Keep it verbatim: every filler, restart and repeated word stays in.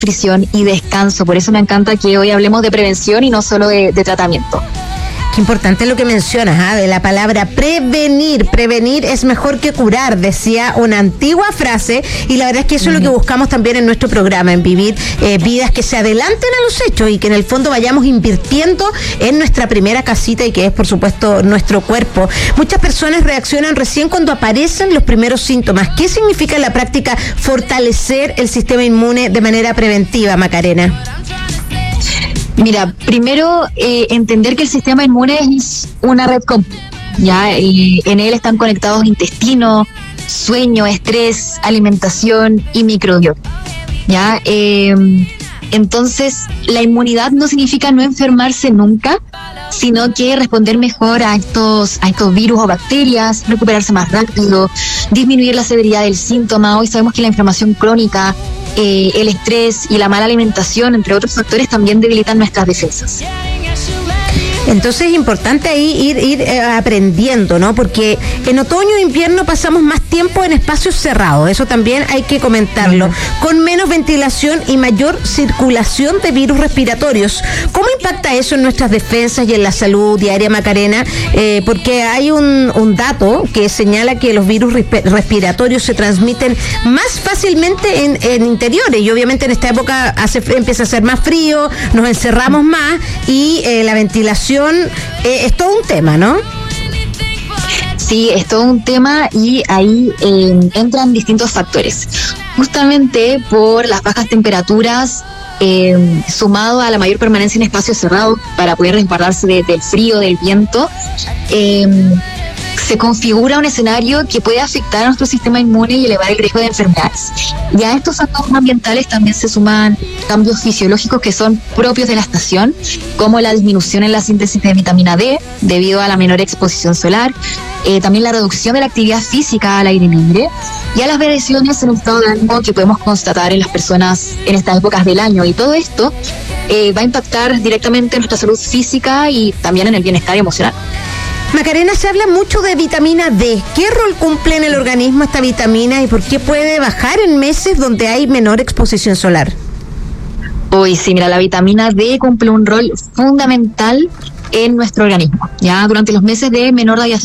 nutrición y descanso. Por eso me encanta que hoy hablemos de prevención y no solo de, de tratamiento. Qué importante lo que mencionas, ¿eh? De la palabra prevenir. Prevenir es mejor que curar, decía una antigua frase, y la verdad es que eso mm. es lo que buscamos también en nuestro programa, en vivir eh, vidas que se adelanten a los hechos y que en el fondo vayamos invirtiendo en nuestra primera casita y que es, por supuesto, nuestro cuerpo. Muchas personas reaccionan recién cuando aparecen los primeros síntomas. ¿Qué significa en la práctica fortalecer el sistema inmune de manera preventiva, Macarena? Mira, primero eh, entender que el sistema inmune es una red completa, ya y en él están conectados intestino, sueño, estrés, alimentación y microbiota, ya. Eh, entonces, la inmunidad no significa no enfermarse nunca, sino que responder mejor a estos a estos virus o bacterias, recuperarse más rápido, disminuir la severidad del síntoma. Hoy sabemos que la inflamación crónica, eh, el estrés y la mala alimentación, entre otros factores, también debilitan nuestras defensas. Entonces es importante ahí ir, ir eh, aprendiendo, ¿no? Porque en otoño e invierno pasamos más tiempo en espacios cerrados, eso también hay que comentarlo, uh-huh. con menos ventilación y mayor circulación de virus respiratorios. ¿Cómo impacta eso en nuestras defensas y en la salud diaria, Macarena? Eh, porque hay un, un dato que señala que los virus resp- respiratorios se transmiten más fácilmente en, en interiores, y obviamente en esta época hace, empieza a hacer más frío, nos encerramos más y eh, la ventilación Eh, es todo un tema, ¿no? Sí, es todo un tema y ahí eh, entran distintos factores. Justamente por las bajas temperaturas, eh, sumado a la mayor permanencia en espacios cerrados para poder resguardarse de, del frío, del viento, eh, se configura un escenario que puede afectar a nuestro sistema inmune y elevar el riesgo de enfermedades. Y a estos factores ambientales también se suman cambios fisiológicos que son propios de la estación, como la disminución en la síntesis de vitamina D debido a la menor exposición solar, eh, también la reducción de la actividad física al aire libre y a las variaciones en el estado de ánimo que podemos constatar en las personas en estas épocas del año. Y todo esto eh, va a impactar directamente en nuestra salud física y también en el bienestar emocional. Macarena, se habla mucho de vitamina D. ¿Qué rol cumple en el organismo esta vitamina y por qué puede bajar en meses donde hay menor exposición solar? Uy, sí, mira, la vitamina D cumple un rol fundamental en nuestro organismo. Ya durante los meses de menor radiación